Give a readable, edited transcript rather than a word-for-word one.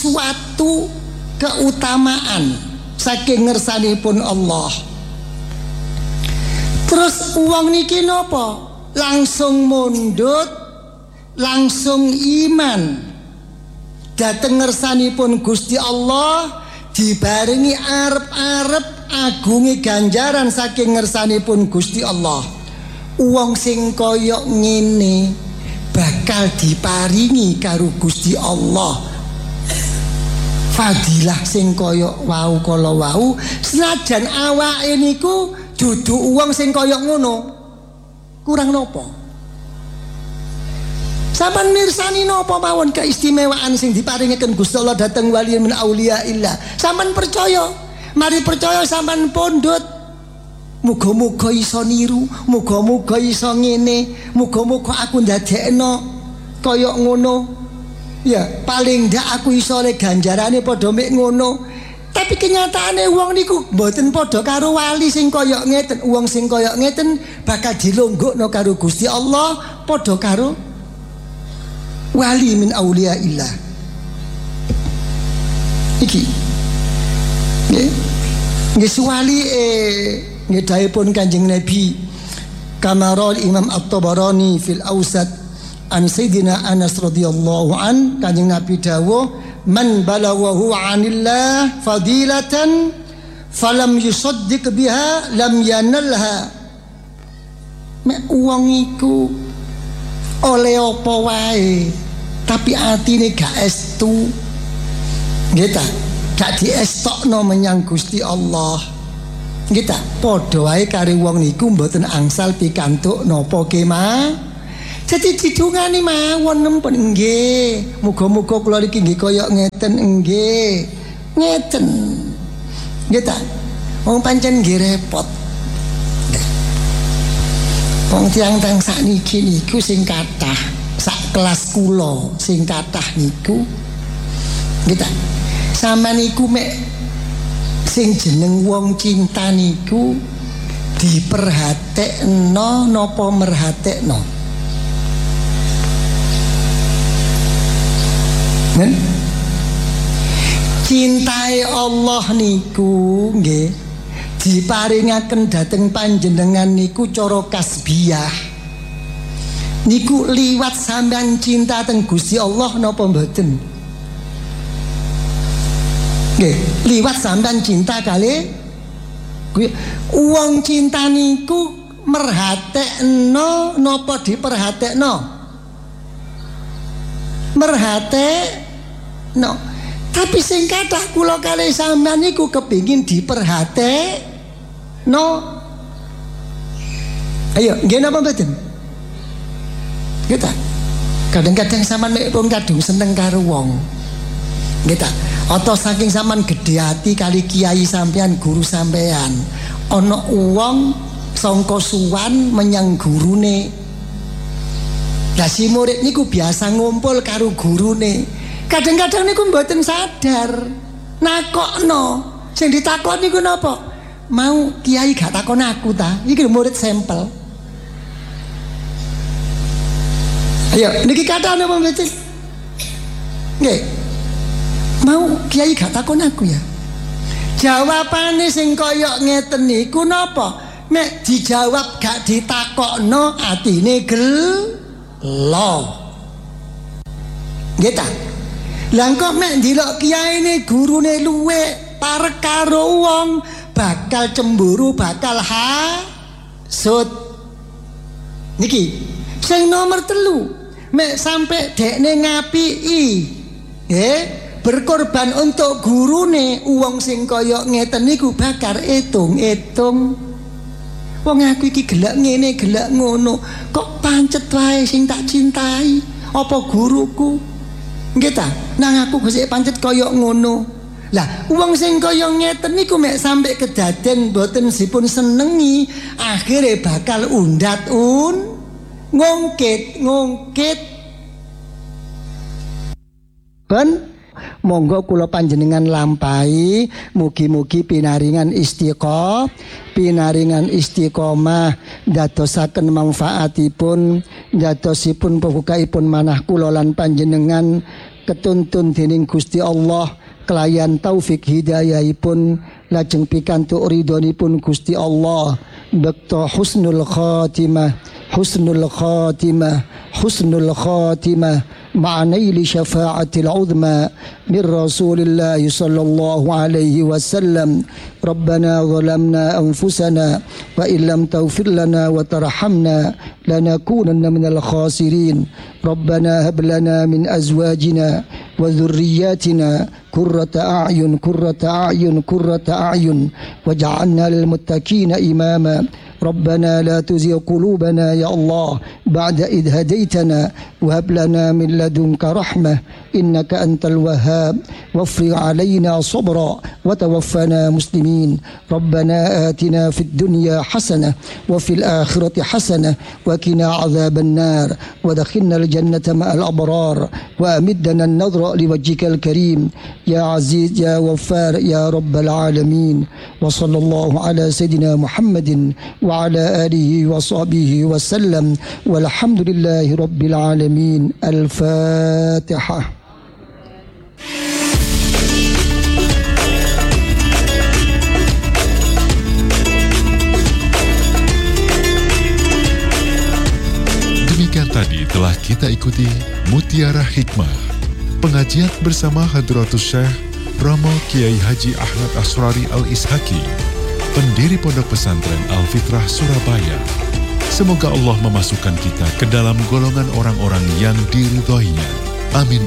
suatu keutamaan saking ngersanipun Allah. Terus wong niki napa? Langsung mundhut, langsung iman dhateng ngersanipun Gusti Allah, dibarengi arep-arep agungi ganjaran saking ngersanipun Gusti Allah. Wong sing kaya ngene bakal diparingi karo Gusti Allah fadilah sing kaya wau kala wau, senajan awake niku dudu wong sing kaya ngono. Kurang nopo? Sampeyan mirsani napa mawon keistimewaan sing diparingaken Gusti Allah dhateng wali min auliyaillah. Sampeyan percaya, mari percaya sampeyan pondhot. Muga-muga iso niru, muga-muga iso ngene, muga-muga aku ndadekno kaya ngono. Ya, paling ndak aku iso le ganjarane padha mek ngono. Tapi kenyataane wong niku mboten padha karo wali sing kaya ngeten. Wong sing kaya ngeten bakal dilonggokno karo Gusti Allah padha karo wali min auliyaillah. Iki nggih wali ngedahipun Kanjeng Nabi kamarol Imam At-Tabarani fil Awsat an Sayyidina Anas radhiyallahu an, Kanjeng Nabi dawuh man balaghahu anillah fadilatan falam yusaddiq biha lam yanalha. Mek wong iku oleh apa wae tapi atine gak estu, nggih ta, gak diestokno menyang Gusti Allah. Kita padha wae karo wong niku mboten angsal pikantuk napa kemah. Jadi didungani mawon nempun nggih. Muga-muga kula iki nggih kaya ngeten nggih. Ngeten. Nggih ta? Wong pancen nggih repot. Wong tiyang-tiyang sakniki niku sing kathah, sak kelas kula sing kathah niku. Nggih ta? Sampeyan niku mek sing jeneng wong cinta niku diperhatekno napa merhatekno? Cintai Allah niku nggih diparingaken dhateng panjenengan niku cara kasbiyah. Niku liwat sampean cinta teng Gusti Allah napa mboten? Nggih, liwat sampean cinta kali wong cinta niku merhatekno napa diperhatekno? Merhatekno. Tapi sing kathah kula kali sampean niku kepengin diperhatekno. Ayo, nggih napa mboten? Kita kadang-kadang sampean mek pun kadung seneng karo wong. Kita atau saking sampean gedhe ati kali kiai sampean, guru sampean, ana wong sangka suwan menyang gurune. Lah si murid niku biasa ngumpul karo gurune. Kadang-kadang niku mboten sadar. Nakokno. Sing ditakon niku napa? Mau kiai gak takon aku ta? Iki murid sampel. Ayo, niki kata napa mboten? Nggih. Mau kiai gak takon aku ya? Jawabane sing kaya ngeten niku napa? Mek dijawab gak ditakokno atine gelo. Nggih ta? Lah kok mek ndelok kiyaine gurune luwek parek karo wong bakal cemburu, bakal hasud. Niki sing nomor 3 mek sampe dekne ngapiki berkorban untuk gurune, wong sing kaya ngeten niku bakar etung-etung. Wong aku iki gelek ngene, gelek ngono, kok pancet wae sing tak cintai apa guruku? Nggih ta? Nang aku gesek pancet kaya ngono. Lah, wong sing kaya ngeten niku mek sampe kedaden mboten sipun senengi, akhire bakal ngungkit. Ben monggo kula panjenengan lampahi, mugi-mugi pinaringan istiqomah dadosaken manfaatipun, dadosipun pembukaipun manah kula lan panjenengan ketuntun dening Gusti Allah kelayan taufik hidayahipun lajeng pikantuk ridhonipun Gusti Allah bekto husnul khatimah ma'naili syafa'atil uzma min Rasulillah sallallahu alaihi wasallam. Rabbana zalamna anfusana wa illam taghfir lana wa tarhamna lanakunanna minal khasirin. Rabbana hab lana min azwajina wa dhurriyyatina qurrata a'yun waj'alna lil muttaqina imama. ربنا لا تزغ قلوبنا يا الله بعد إذ هديتنا وهب لنا من لدنك رحمة إنك أنت الوهاب وافرغ علينا صبرا وتوفنا مسلمين. ربنا آتنا في الدنيا حسنة وفي الآخرة حسنة وقنا عذاب النار وادخلنا الجنة مع الأبرار وأمدنا النظر لوجهك الكريم يا عزيز يا غفار يا رب العالمين. وصلى الله على سيدنا محمد وعلى آله وصحبه وسلم والحمد لله رب العالمين. الفاتحة. Demikian tadi telah kita ikuti Mutiara Hikmah, pengajian bersama Hadratus Syekh Romo Kiai Haji Ahmad Asrari Al-Ishaqi, pendiri Pondok Pesantren Al-Fitrah Surabaya. Semoga Allah memasukkan kita ke dalam golongan orang-orang yang diridhoinya. Amin.